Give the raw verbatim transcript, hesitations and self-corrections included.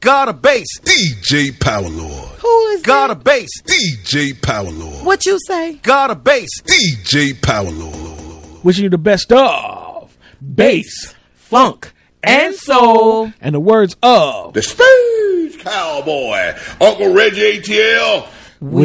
got a bass. D J Power Lord. Who is Got that? a bass. D J Power Lord. What you say? Got a bass. D J Power Lord. Wishing you the best of bass, Funk, and soul. and the words of The Space Cowboy, Uncle Reggie A T L.